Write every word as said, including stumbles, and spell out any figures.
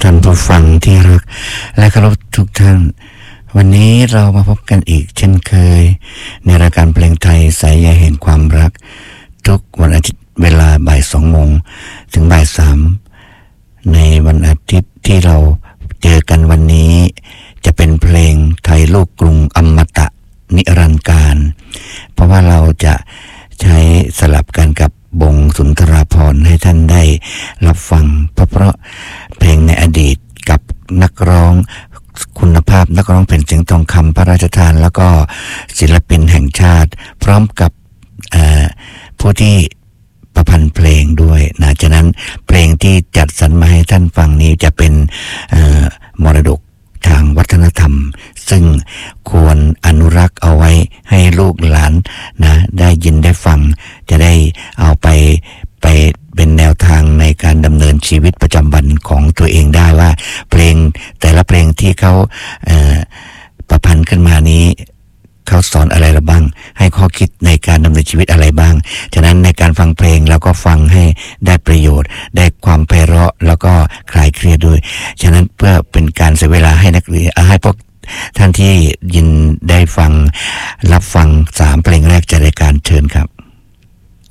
ท่านผู้ฟังที่รักและเคารพทุกท่านวันนี้เรามาพบกันอีกเช่นเคยในรายการเพลงไทยสายใยแห่งความรักทุกวันอาทิตย์เวลาบ่ายสองโมงถึงบ่ายสามในวันอาทิตย์ที่เราเจอกันวันนี้จะเป็นเพลงไทยลูกกรุงอมตะนิรันดร์การเพราะว่าเราจะใช้สลับกันกับบงสุนทราภรณ์ให้ท่านได้รับฟังเพราะเพราะเพลงในอดีตกับนักร้องคุณภาพนักร้องแผ่นเสียงทองคำพระราชทานแล้วก็ศิลปินแห่งชาติพร้อมกับผู้ที่ประพันธ์เพลงด้วยนะฉะนั้นเพลงที่จัดสรรมาให้ท่านฟังนี้จะเป็นมรดกทางวัฒนธรรมซึ่งควรอนุรักษ์เอาไว้ให้ลูกหลานนะได้ยินได้ฟังจะได้เอาไปไปเป็นแนวทางในการดำเนินชีวิตประจำวันของตัวเองได้ว่าเพลงแต่ละเพลงที่เขาเอ่อประพันธ์ขึ้นมานี้เขาสอนอะไรเราบ้างให้ข้อคิดในการดำเนินชีวิตอะไรบ้างฉะนั้นในการฟังเพลงเราก็ฟังให้ได้ประโยชน์ได้ความไพเราะแล้วก็คลายเครียดด้วยฉะนั้นเพื่อเป็นการเสียเวลาให้นักเรียนให้พวกท่านที่ยินได้ฟังรับฟังสามเพลงแรกจากรายการเชิญครับ